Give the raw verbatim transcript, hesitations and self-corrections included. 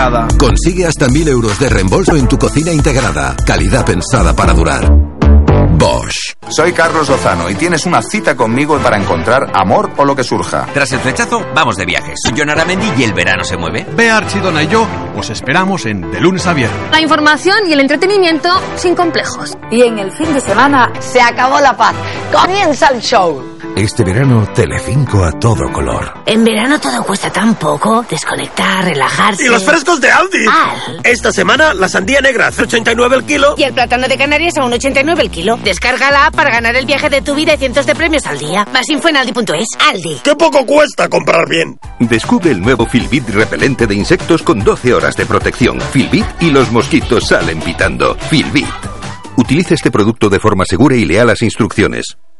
Consigue hasta mil euros de reembolso en tu cocina integrada. Calidad pensada para durar. Bosch. Soy Carlos Lozano y tienes una cita conmigo para encontrar amor o lo que surja. Tras el flechazo, vamos de viajes. Soy John Aramendi y el verano se mueve. Bea Archidona y yo os esperamos en De Lunes a Viernes. La información y el entretenimiento sin complejos. Y en el fin de semana se acabó la paz. Comienza el show. Este verano, Telecinco a todo color. En verano todo cuesta tan poco. Desconectar, relajarse. ¡Y los frescos de Aldi! Ah. Esta semana, la sandía negra a ochenta y nueve el kilo. Y el plátano de Canarias a un ochenta y nueve el kilo. Descarga la app para ganar el viaje de tu vida y cientos de premios al día. Más info en aldi punto es. Aldi. ¡Qué poco cuesta comprar bien! Descubre el nuevo Filbit repelente de insectos con doce horas de protección. Filbit y los mosquitos salen pitando. Filbit. Utilice este producto de forma segura y lea las instrucciones.